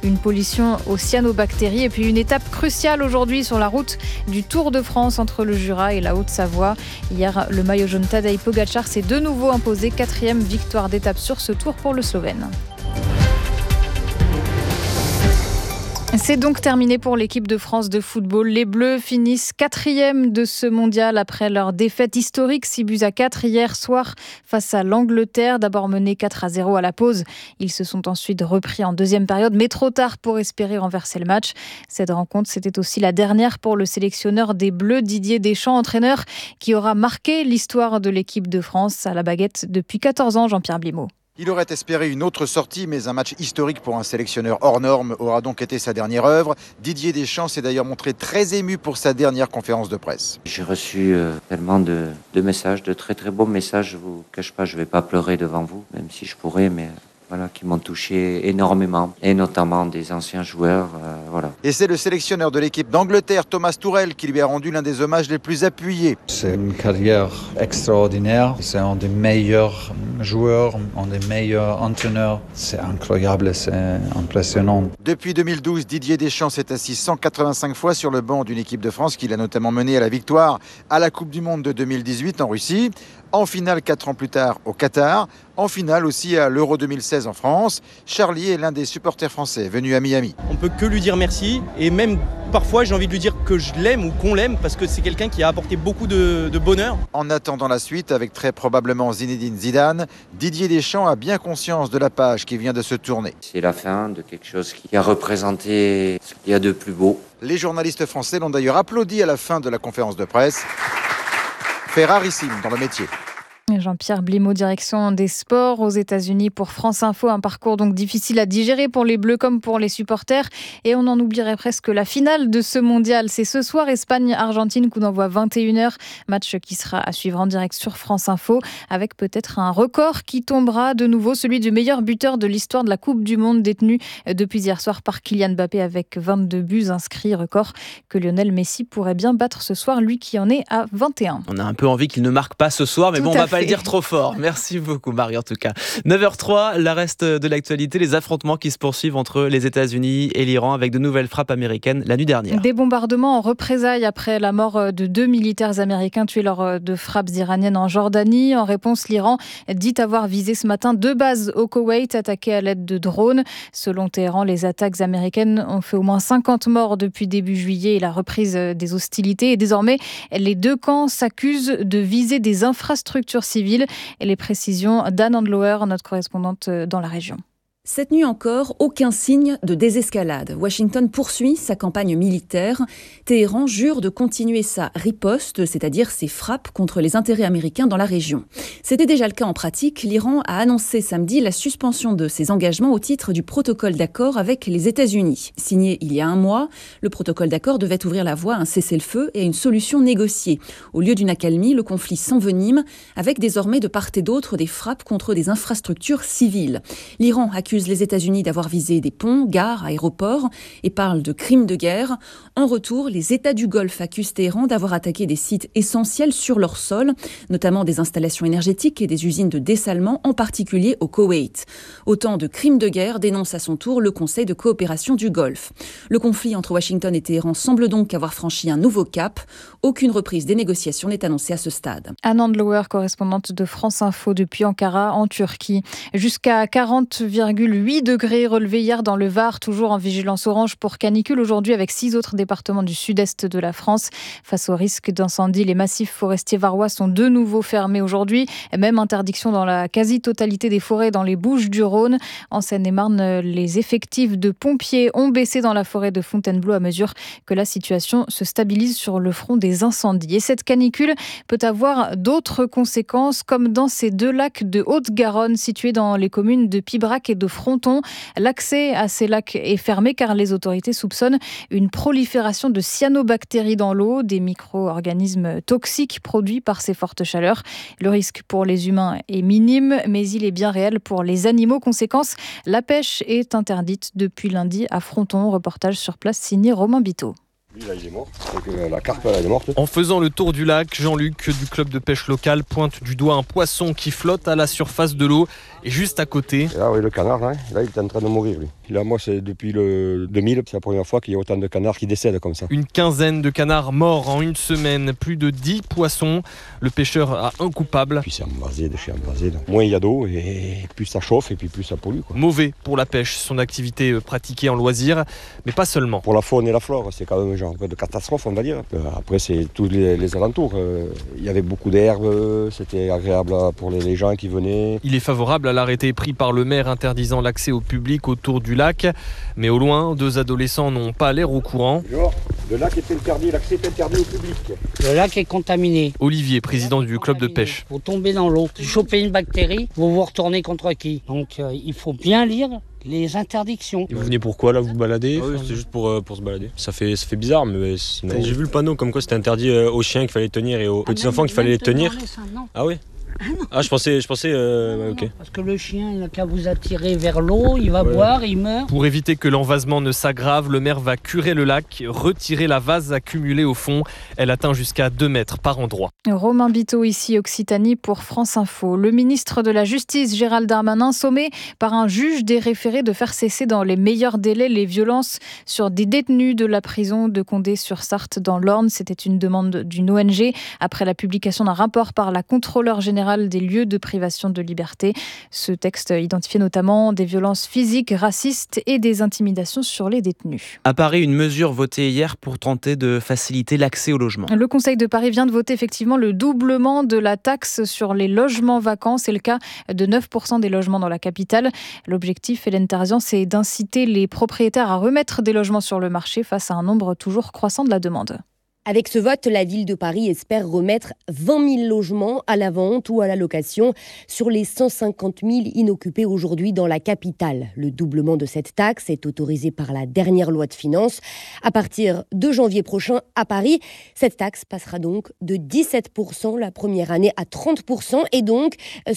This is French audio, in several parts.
une pollution aux cyanobactéries. Et puis une étape cruciale aujourd'hui sur la route du Tour de France entre le Jura et la Haute-Savoie. Hier, le maillot jaune Tadej Pogačar s'est de nouveau imposé. 4e victoire d'étape sur ce tour pour le Slovène. C'est donc terminé pour l'équipe de France de football. Les Bleus finissent 4e de ce mondial après leur défaite historique 6-4 hier soir face à l'Angleterre. D'abord menés 4-0 à la pause. Ils se sont ensuite repris en deuxième période, mais trop tard pour espérer renverser le match. Cette rencontre, c'était aussi la dernière pour le sélectionneur des Bleus, Didier Deschamps, entraîneur qui aura marqué l'histoire de l'équipe de France à la baguette depuis 14 ans, Jean-Pierre Blimaud. Il aurait espéré une autre sortie, mais un match historique pour un sélectionneur hors norme aura donc été sa dernière œuvre. Didier Deschamps s'est d'ailleurs montré très ému pour sa dernière conférence de presse. J'ai reçu tellement de messages, de très très beaux messages. Je vous cache pas, je vais pas pleurer devant vous, même si je pourrais, mais voilà, qui m'ont touché énormément, et notamment des anciens joueurs. Et c'est le sélectionneur de l'équipe d'Angleterre, Thomas Tuchel, qui lui a rendu l'un des hommages les plus appuyés. C'est une carrière extraordinaire. C'est un des meilleurs joueurs, un des meilleurs entraîneurs. C'est incroyable, c'est impressionnant. Depuis 2012, Didier Deschamps s'est assis 185 fois sur le banc d'une équipe de France qu'il a notamment menée à la victoire à la Coupe du Monde de 2018 en Russie, en finale 4 ans plus tard au Qatar, en finale aussi à l'Euro 2016 en France. Charlie est l'un des supporters français venus à Miami. On peut que lui dire merci, et même parfois j'ai envie de lui dire que je l'aime ou qu'on l'aime parce que c'est quelqu'un qui a apporté beaucoup de bonheur. En attendant la suite, avec très probablement Zinedine Zidane, Didier Deschamps a bien conscience de la page qui vient de se tourner. C'est la fin de quelque chose qui a représenté ce qu'il y a de plus beau. Les journalistes français l'ont d'ailleurs applaudi à la fin de la conférence de presse. Fait rarissime dans le métier. Jean-Pierre Blimaud, direction des sports aux États-Unis pour France Info. Un parcours donc difficile à digérer pour les Bleus comme pour les supporters. Et on en oublierait presque la finale de ce mondial. C'est ce soir, Espagne-Argentine, coup d'envoi 21h. Match qui sera à suivre en direct sur France Info, avec peut-être un record qui tombera de nouveau, celui du meilleur buteur de l'histoire de la Coupe du Monde, détenu depuis hier soir par Kylian Mbappé avec 22 buts inscrits. Record que Lionel Messi pourrait bien battre ce soir, lui qui en est à 21. On a un peu envie qu'il ne marque pas ce soir, mais bon, on va pas le dire trop fort. Merci beaucoup Marie en tout cas. 9h03, la reste de l'actualité, les affrontements qui se poursuivent entre les États-Unis et l'Iran avec de nouvelles frappes américaines la nuit dernière. Des bombardements en représailles après la mort de 2 militaires américains tués lors de frappes iraniennes en Jordanie. En réponse, l'Iran dit avoir visé ce matin 2 bases au Koweït attaquées à l'aide de drones. Selon Téhéran, les attaques américaines ont fait au moins 50 morts depuis début juillet et la reprise des hostilités. Et désormais, les 2 camps s'accusent de viser des infrastructures civiles. Et les précisions d'Anne Andlauer, notre correspondante dans la région. Cette nuit encore, aucun signe de désescalade. Washington poursuit sa campagne militaire. Téhéran jure de continuer sa riposte, c'est-à-dire ses frappes contre les intérêts américains dans la région. C'était déjà le cas en pratique. L'Iran a annoncé samedi la suspension de ses engagements au titre du protocole d'accord avec les États-Unis. Signé il y a un mois, le protocole d'accord devait ouvrir la voie à un cessez-le-feu et à une solution négociée. Au lieu d'une accalmie, le conflit s'envenime, avec désormais de part et d'autre des frappes contre des infrastructures civiles. L'Iran accuse les États-Unis d'avoir visé des ponts, gares, aéroports et parle de crimes de guerre. En retour, les États du Golfe accusent Téhéran d'avoir attaqué des sites essentiels sur leur sol, notamment des installations énergétiques et des usines de dessalement, en particulier au Koweït. Autant de crimes de guerre dénonce à son tour le Conseil de coopération du Golfe. Le conflit entre Washington et Téhéran semble donc avoir franchi un nouveau cap. Aucune reprise des négociations n'est annoncée à ce stade. Anne Andlauer, correspondante de France Info depuis Ankara, en Turquie. Jusqu'à 40,8 degrés relevés hier dans le Var, toujours en vigilance orange pour canicule aujourd'hui avec 6 autres départements du sud-est de la France. Face au risque d'incendie, les massifs forestiers varois sont de nouveau fermés aujourd'hui. Même interdiction dans la quasi-totalité des forêts dans les Bouches-du-Rhône. En Seine-et-Marne, les effectifs de pompiers ont baissé dans la forêt de Fontainebleau à mesure que la situation se stabilise sur le front des incendies. Et cette canicule peut avoir d'autres conséquences, comme dans ces 2 lacs de Haute-Garonne situés dans les communes de Pibrac et de Fronton. L'accès à ces lacs est fermé car les autorités soupçonnent une prolifération de cyanobactéries dans l'eau, des micro-organismes toxiques produits par ces fortes chaleurs. Le risque pour les humains est minime, mais il est bien réel pour les animaux. Conséquence, la pêche est interdite depuis lundi à Fronton. Reportage sur place signé Romain Biteau. Lui, là, il est mort. Donc, la carpe, elle est morte. En faisant le tour du lac, Jean-Luc du club de pêche local pointe du doigt un poisson qui flotte à la surface de l'eau et juste à côté. Et là, oui, le canard, là, il est en train de mourir, lui. Là, moi, c'est depuis le 2000, c'est la première fois qu'il y a autant de canards qui décèdent comme ça. Une quinzaine de canards morts en une semaine, plus de 10 poissons. Le pêcheur a un coupable. Puis c'est embasé de chez embasé. Moins il y a d'eau et plus ça chauffe et puis plus ça pollue, quoi. Mauvais pour la pêche, son activité pratiquée en loisir, mais pas seulement. Pour la faune et la flore, c'est quand même un genre de catastrophe, on va dire. Après, c'est tous les alentours. Il y avait beaucoup d'herbes, c'était agréable pour les gens qui venaient. Il est favorable à l'arrêté pris par le maire interdisant l'accès au public autour du lac. Mais au loin, 2 adolescents n'ont pas l'air au courant. Le lac est interdit, l'accès est interdit au public. Le lac est contaminé. Olivier, président du club de pêche. Vous tombez dans l'eau, vous chopez une bactérie, vous vous retournez contre qui? Donc il faut bien lire les interdictions. Et vous venez pourquoi là, vous baladez? Oui, c'est juste pour se balader. Ça fait bizarre, mais sinon... J'ai vu le panneau comme quoi c'était interdit aux chiens qu'il fallait tenir et aux petits enfants qu'il fallait les tenir. Ah oui? Ah, je pensais ok. Parce que le chien, il n'a qu'à vous attirer vers l'eau, il va boire, il meurt. Pour éviter que l'envasement ne s'aggrave, le maire va curer le lac, retirer la vase accumulée au fond. Elle atteint jusqu'à 2 mètres par endroit. Romain Biteau, ici Occitanie pour France Info. Le ministre de la Justice, Gérald Darmanin, sommé par un juge des référés de faire cesser dans les meilleurs délais les violences sur des détenus de la prison de Condé-sur-Sarthe dans l'Orne. C'était une demande d'une ONG après la publication d'un rapport par la contrôleure générale des lieux de privation de liberté. Ce texte identifiait notamment des violences physiques, racistes et des intimidations sur les détenus. À Paris, une mesure votée hier pour tenter de faciliter l'accès au logement. Le Conseil de Paris vient de voter effectivement le doublement de la taxe sur les logements vacants. C'est le cas de 9% des logements dans la capitale. L'objectif, Hélène Tarzian, c'est d'inciter les propriétaires à remettre des logements sur le marché face à un nombre toujours croissant de la demande. Avec ce vote, la ville de Paris espère remettre 20 000 logements à la vente ou à la location sur les 150 000 inoccupés aujourd'hui dans la capitale. Le doublement de cette taxe est autorisé par la dernière loi de finances. À partir de janvier prochain à Paris, cette taxe passera donc de 17% la première année à 30% et donc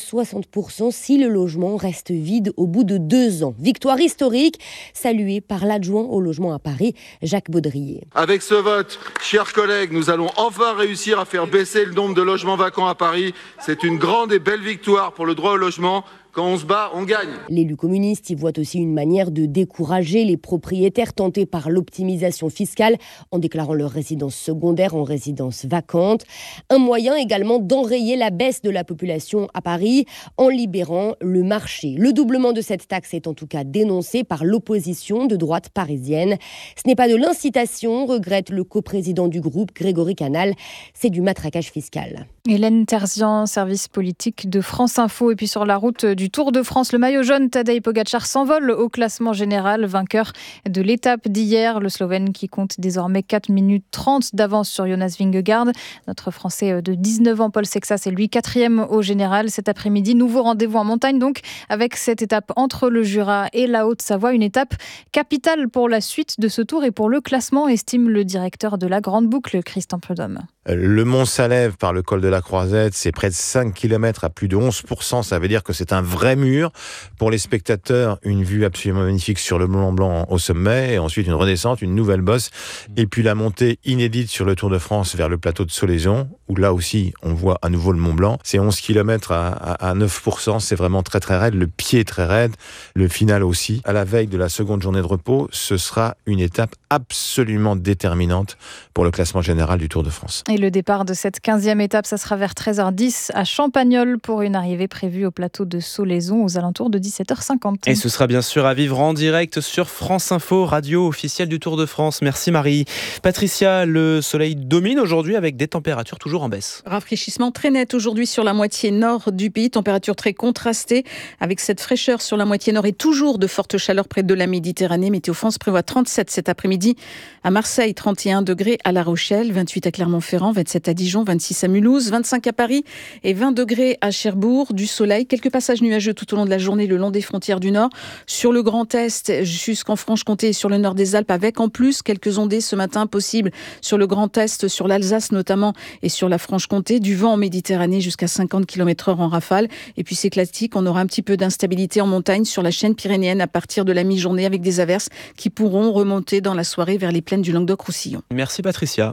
60% si le logement reste vide au bout de 2 ans. Victoire historique saluée par l'adjoint au logement à Paris, Jacques Baudrier. Avec ce vote, chers collègues, nous allons enfin réussir à faire baisser le nombre de logements vacants à Paris. C'est une grande et belle victoire pour le droit au logement. Quand on se bat, on gagne. L'élu communiste y voit aussi une manière de décourager les propriétaires tentés par l'optimisation fiscale en déclarant leur résidence secondaire en résidence vacante. Un moyen également d'enrayer la baisse de la population à Paris en libérant le marché. Le doublement de cette taxe est en tout cas dénoncé par l'opposition de droite parisienne. Ce n'est pas de l'incitation, regrette le coprésident du groupe, Grégory Canal. C'est du matraquage fiscal. Hélène Tarzian, service politique de France Info. Et puis sur la route du Tour de France, le maillot jaune Tadej Pogačar s'envole au classement général, vainqueur de l'étape d'hier. Le Slovène qui compte désormais 4 minutes 30 d'avance sur Jonas Vingegaard. Notre Français de 19 ans, Paul Sexas, est lui 4e au général. Cet après-midi, nouveau rendez-vous en montagne donc, avec cette étape entre le Jura et la Haute-Savoie. Une étape capitale pour la suite de ce tour et pour le classement, estime le directeur de la Grande Boucle, Christian Prudhomme. Le Mont Salève par le col de la Croisette, c'est près de 5 km à plus de 11%. Ça veut dire que c'est un vrai mur. Pour les spectateurs, une vue absolument magnifique sur le Mont Blanc au sommet. Et ensuite, une redescente, une nouvelle bosse. Et puis la montée inédite sur le Tour de France vers le plateau de Soleison, où là aussi, on voit à nouveau le Mont Blanc. C'est 11 km à 9%. C'est vraiment très très raide. Le pied est très raide. Le final aussi. À la veille de la seconde journée de repos, ce sera une étape absolument déterminante pour le classement général du Tour de France. Et le départ de cette 15e étape, ça sera vers 13h10 à Champagnole pour une arrivée prévue au plateau de Soleison aux alentours de 17h50. Et ce sera bien sûr à vivre en direct sur France Info, radio officielle du Tour de France. Merci Marie. Patricia, le soleil domine aujourd'hui avec des températures toujours en baisse. Rafraîchissement très net aujourd'hui sur la moitié nord du pays, température très contrastée avec cette fraîcheur sur la moitié nord et toujours de fortes chaleurs près de la Méditerranée. Météo France prévoit 37 cet après-midi à Marseille, 31 degrés à La Rochelle, 28 à Clermont-Ferrand, 27 à Dijon, 26 à Mulhouse, 25 à Paris et 20 degrés à Cherbourg. Du soleil, quelques passages nuageux tout au long de la journée le long des frontières du Nord. Sur le Grand Est jusqu'en Franche-Comté et sur le nord des Alpes avec en plus quelques ondées ce matin possibles sur le Grand Est, sur l'Alsace notamment et sur sur la Franche-Comté, du vent en Méditerranée jusqu'à 50 km/h en rafale. Et puis c'est classique, on aura un petit peu d'instabilité en montagne sur la chaîne pyrénéenne à partir de la mi-journée avec des averses qui pourront remonter dans la soirée vers les plaines du Languedoc-Roussillon. Merci Patricia.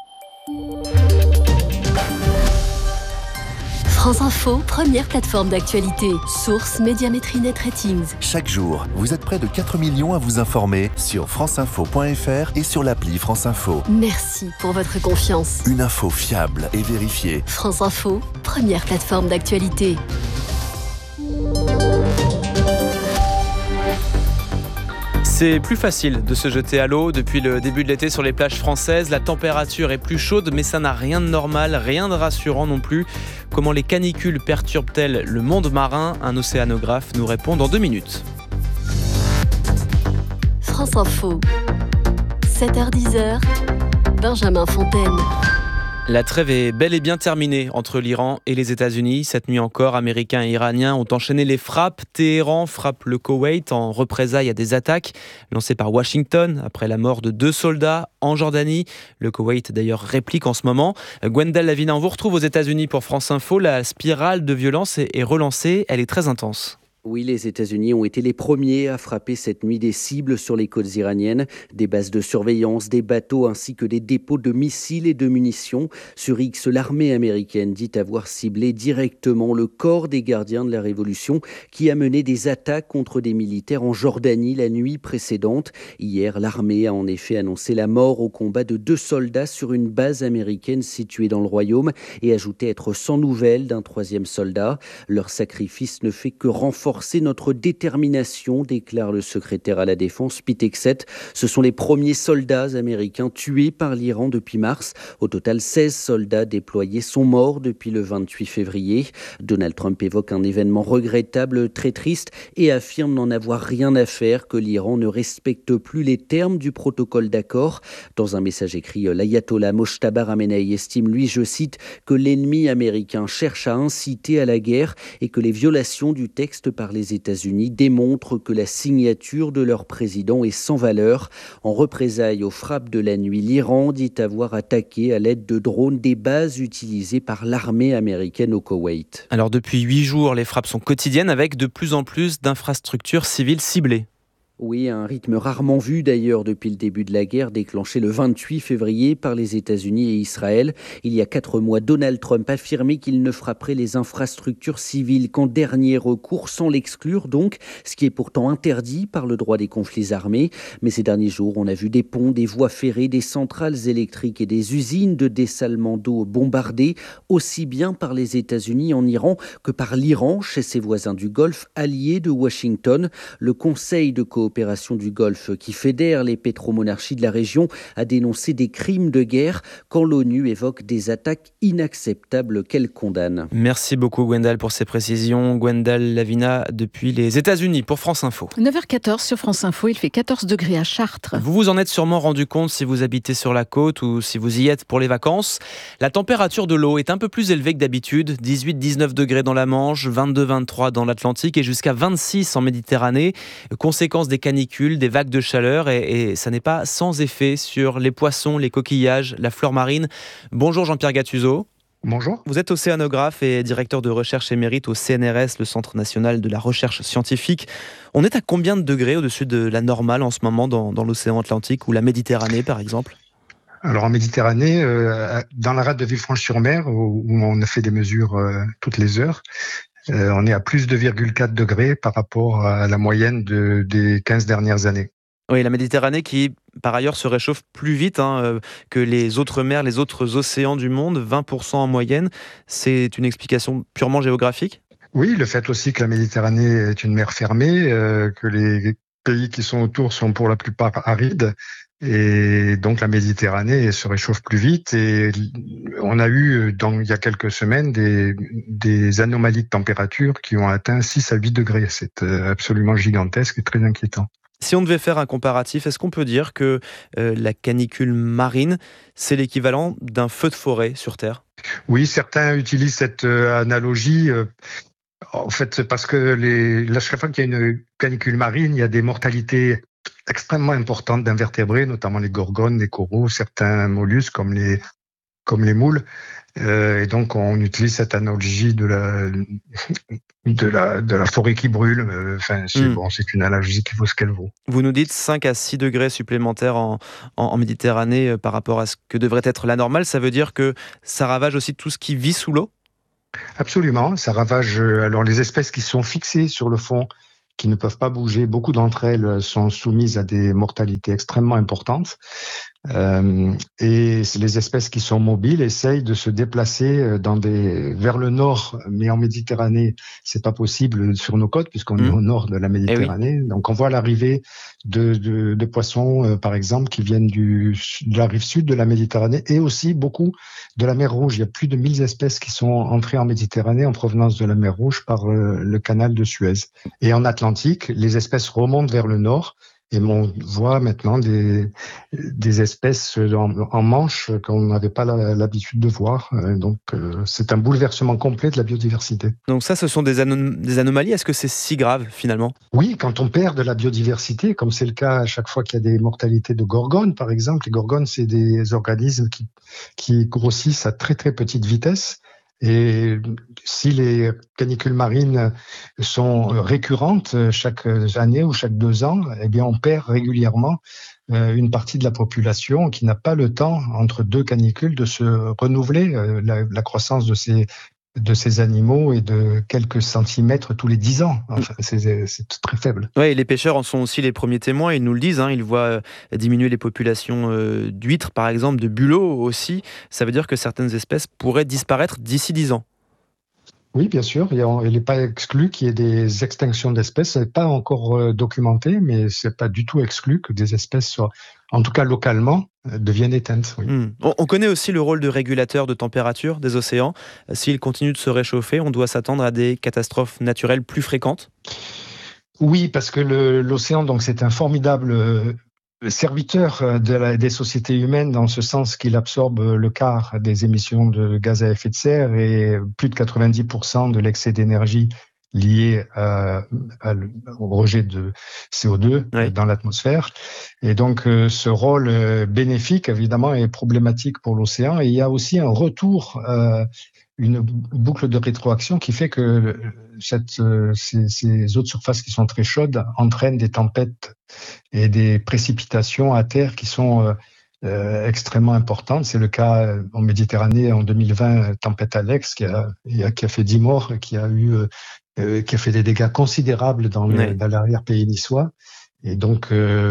France Info, première plateforme d'actualité. Source Médiamétrie Net Ratings. Chaque jour, vous êtes près de 4 millions à vous informer sur franceinfo.fr et sur l'appli France Info. Merci pour votre confiance. Une info fiable et vérifiée. France Info, première plateforme d'actualité. C'est plus facile de se jeter à l'eau depuis le début de l'été sur les plages françaises. La température est plus chaude, mais ça n'a rien de normal, rien de rassurant non plus. Comment les canicules perturbent-elles le monde marin ? Un océanographe nous répond dans 2 minutes. France Info, 7h-10h, Benjamin Fontaine. La trêve est bel et bien terminée entre l'Iran et les États-Unis. Cette nuit encore, Américains et Iraniens ont enchaîné les frappes. Téhéran frappe le Koweït en représailles à des attaques lancées par Washington après la mort de 2 soldats en Jordanie. Le Koweït d'ailleurs réplique en ce moment. Gwendal Lavina, on vous retrouve aux États-Unis pour France Info. La spirale de violence est relancée, elle est très intense. Oui, les États-Unis ont été les premiers à frapper cette nuit des cibles sur les côtes iraniennes, des bases de surveillance, des bateaux ainsi que des dépôts de missiles et de munitions. Sur X, l'armée américaine dit avoir ciblé directement le corps des gardiens de la Révolution qui a mené des attaques contre des militaires en Jordanie la nuit précédente. Hier, l'armée a en effet annoncé la mort au combat de 2 soldats sur une base américaine située dans le Royaume et ajouté être sans nouvelles d'un 3e soldat. Leur sacrifice ne fait que renforcer notre détermination, déclare le secrétaire à la Défense, Pete Hegseth. Ce sont les premiers soldats américains tués par l'Iran depuis mars. Au total, 16 soldats déployés sont morts depuis le 28 février. Donald Trump évoque un événement regrettable, très triste, et affirme n'en avoir rien à faire, que l'Iran ne respecte plus les termes du protocole d'accord. Dans un message écrit, l'ayatollah Mojtaba Ramenei estime, lui, je cite, que l'ennemi américain cherche à inciter à la guerre et que les violations du texte par les États-Unis démontrent que la signature de leur président est sans valeur. En représailles aux frappes de la nuit, l'Iran dit avoir attaqué à l'aide de drones des bases utilisées par l'armée américaine au Koweït. Alors depuis 8 jours, les frappes sont quotidiennes avec de plus en plus d'infrastructures civiles ciblées. Oui, un rythme rarement vu d'ailleurs depuis le début de la guerre, déclenché le 28 février par les États-Unis et Israël. Il y a 4 mois, Donald Trump affirmait qu'il ne frapperait les infrastructures civiles qu'en dernier recours, sans l'exclure donc, ce qui est pourtant interdit par le droit des conflits armés. Mais ces derniers jours, on a vu des ponts, des voies ferrées, des centrales électriques et des usines de dessalement d'eau bombardées, aussi bien par les États-Unis en Iran que par l'Iran, chez ses voisins du Golfe, alliés de Washington. Le Conseil de coopération du Golfe, qui fédère les pétromonarchies de la région, a dénoncé des crimes de guerre quand l'ONU évoque des attaques inacceptables qu'elle condamne. Merci beaucoup Gwendal pour ces précisions. Gwendal Lavina depuis les États-Unis pour France Info. 9h14 sur France Info, il fait 14 degrés à Chartres. Vous vous en êtes sûrement rendu compte si vous habitez sur la côte ou si vous y êtes pour les vacances. La température de l'eau est un peu plus élevée que d'habitude, 18-19 degrés dans la Manche, 22-23 dans l'Atlantique et jusqu'à 26 en Méditerranée. Conséquence des canicules, des vagues de chaleur et ça n'est pas sans effet sur les poissons, les coquillages, la flore marine. Bonjour Jean-Pierre Gattuso. Bonjour. Vous êtes océanographe et directeur de recherche émérite au CNRS, le Centre national de la recherche scientifique. On est à combien de degrés au-dessus de la normale en ce moment dans l'océan Atlantique ou la Méditerranée par exemple ? Alors en Méditerranée, dans la rade de Villefranche-sur-Mer, où on a fait des mesures toutes les heures, on est à plus de 2,4 degrés par rapport à la moyenne des 15 dernières années. Oui, la Méditerranée qui, par ailleurs, se réchauffe plus vite que les autres mers, les autres océans du monde, 20% en moyenne. C'est une explication purement géographique ? Oui, le fait aussi que la Méditerranée est une mer fermée, que les pays qui sont autour sont pour la plupart arides. Et donc la Méditerranée se réchauffe plus vite et on a eu il y a quelques semaines des anomalies de température qui ont atteint 6 à 8 degrés. C'est absolument gigantesque et très inquiétant. Si on devait faire un comparatif, est-ce qu'on peut dire que la canicule marine, c'est l'équivalent d'un feu de forêt sur Terre ? Oui, certains utilisent cette analogie. En fait, c'est parce que chaque fois qu'il y a une canicule marine, il y a des mortalités extrêmement importantes d'invertébrés, notamment les gorgones, les coraux, certains mollusques comme les comme les moules. Et donc, on utilise cette analogie de la forêt qui brûle. C'est une analogie qui vaut ce qu'elle vaut. Vous nous dites 5 à 6 degrés supplémentaires en Méditerranée par rapport à ce que devrait être la normale. Ça veut dire que ça ravage aussi tout ce qui vit sous l'eau ? Absolument. Ça ravage les espèces qui sont fixées sur le fond, qui ne peuvent pas bouger. Beaucoup d'entre elles sont soumises à des mortalités extrêmement importantes. Et les espèces qui sont mobiles essayent de se déplacer vers le nord, mais en Méditerranée, c'est pas possible sur nos côtes puisqu'on est au nord de la Méditerranée. Donc on voit l'arrivée de poissons, par exemple, qui viennent de la rive sud de la Méditerranée et aussi beaucoup de la mer Rouge. Il y a plus de 1000 espèces qui sont entrées en Méditerranée en provenance de la mer Rouge par le canal de Suez. Et en Atlantique, les espèces remontent vers le nord. Et on voit maintenant des espèces en manche qu'on n'avait pas l'habitude de voir. Donc, c'est un bouleversement complet de la biodiversité. Donc ça, ce sont des anomalies. Est-ce que c'est si grave, finalement ? Oui, quand on perd de la biodiversité, comme c'est le cas à chaque fois qu'il y a des mortalités de gorgones, par exemple. Les gorgones, c'est des organismes qui grossissent à très, très petite vitesse. Et si les canicules marines sont récurrentes chaque année ou chaque 2 ans, eh bien on perd régulièrement une partie de la population qui n'a pas le temps entre 2 canicules de se renouveler. La croissance de ces animaux est de quelques centimètres tous les 10 ans. Enfin, c'est très faible. Oui, et les pêcheurs en sont aussi les premiers témoins. Ils nous le disent. Ils voient diminuer les populations d'huîtres, par exemple, de bulots aussi. Ça veut dire que certaines espèces pourraient disparaître d'ici 10 ans. Oui, bien sûr. Il n'est pas exclu qu'il y ait des extinctions d'espèces. Ce n'est pas encore documenté, mais ce n'est pas du tout exclu que des espèces soient, en tout cas localement, deviennent éteintes. Oui. On connaît aussi le rôle de régulateur de température des océans. S'ils continuent de se réchauffer, on doit s'attendre à des catastrophes naturelles plus fréquentes ? Oui, parce que l'océan, donc, c'est un formidable serviteur des sociétés humaines dans ce sens qu'il absorbe le quart des émissions de gaz à effet de serre et plus de 90% de l'excès d'énergie lié au rejet de CO2 dans l'atmosphère. Et donc, ce rôle bénéfique, évidemment, est problématique pour l'océan. Et il y a aussi un retour, une boucle de rétroaction qui fait que ces eaux de surface qui sont très chaudes entraînent des tempêtes et des précipitations à terre qui sont extrêmement importantes. C'est le cas en Méditerranée en 2020, tempête Alex qui a fait 10 morts, qui a fait des dégâts considérables dans l'arrière-pays niçois. Et donc,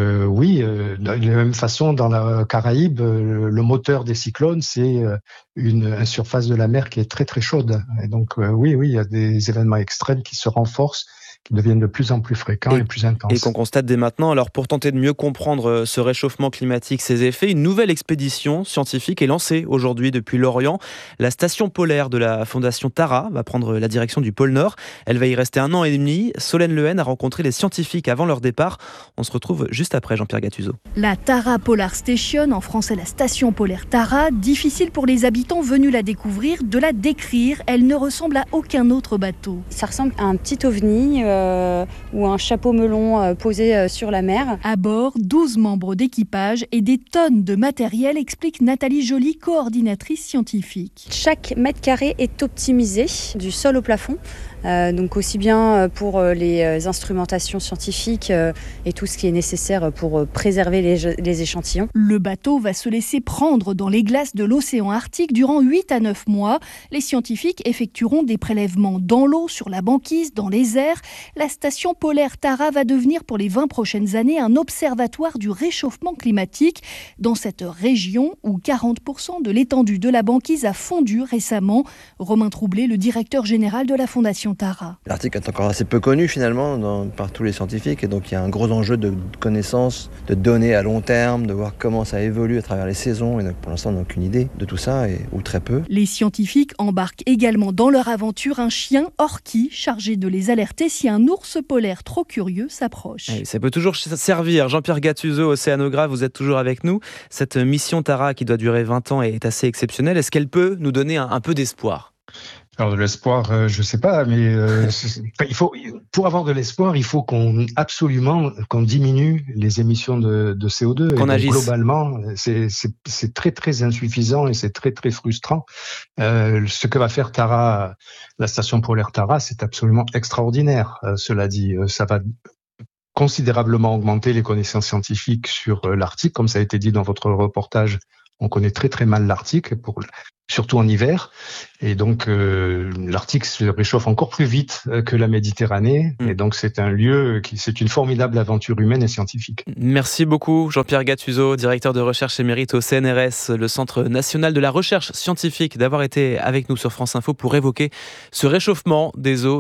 de la même façon, dans la Caraïbe, le moteur des cyclones, c'est une surface de la mer qui est très, très chaude. Et donc, il y a des événements extrêmes qui se renforcent, qui deviennent de plus en plus fréquents et plus intenses. Et qu'on constate dès maintenant. Alors, pour tenter de mieux comprendre ce réchauffement climatique, ses effets, une nouvelle expédition scientifique est lancée aujourd'hui depuis l'Orient. La station polaire de la Fondation Tara va prendre la direction du pôle Nord. Elle va y rester 1 an et demi. Solène Lehen a rencontré les scientifiques avant leur départ. On se retrouve juste après, Jean-Pierre Gattuso. La Tara Polar Station, en français la station polaire Tara, difficile pour les habitants venus la découvrir de la décrire. Elle ne ressemble à aucun autre bateau. Ça ressemble à un petit ovni ou un chapeau melon posé sur la mer. À bord, 12 membres d'équipage et des tonnes de matériel, explique Nathalie Joly, coordinatrice scientifique. Chaque mètre carré est optimisé du sol au plafond. Donc aussi bien pour les instrumentations scientifiques et tout ce qui est nécessaire pour préserver les échantillons. Le bateau va se laisser prendre dans les glaces de l'océan Arctique durant 8 à 9 mois. Les scientifiques effectueront des prélèvements dans l'eau, sur la banquise, dans les airs. La station polaire Tara va devenir pour les 20 prochaines années un observatoire du réchauffement climatique dans cette région où 40% de l'étendue de la banquise a fondu récemment. Romain Troublé, le directeur général de la Fondation Tara. L'Arctique est encore assez peu connu finalement par tous les scientifiques et donc il y a un gros enjeu de connaissances, de données à long terme, de voir comment ça évolue à travers les saisons et donc pour l'instant on n'a aucune idée de tout ça ou très peu. Les scientifiques embarquent également dans leur aventure un chien Orki chargé de les alerter si un ours polaire trop curieux s'approche. Et ça peut toujours servir. Jean-Pierre Gattuso, océanographe, vous êtes toujours avec nous. Cette mission Tara qui doit durer 20 ans est assez exceptionnelle. Est-ce qu'elle peut nous donner un peu d'espoir ? Alors de l'espoir, je sais pas, mais pour avoir de l'espoir, il faut absolument qu'on diminue les émissions de CO2. Qu'on agisse. Globalement, c'est très très insuffisant et c'est très très frustrant. Ce que va faire Tara, la station polaire Tara, c'est absolument extraordinaire. Cela dit, ça va considérablement augmenter les connaissances scientifiques sur l'Arctique, comme ça a été dit dans votre reportage. On connaît très très mal l'Arctique, surtout en hiver, et donc l'Arctique se réchauffe encore plus vite que la Méditerranée, et donc c'est une formidable aventure humaine et scientifique. Merci beaucoup Jean-Pierre Gattuso, directeur de recherche émérite au CNRS, le Centre national de la recherche scientifique, d'avoir été avec nous sur France Info pour évoquer ce réchauffement des eaux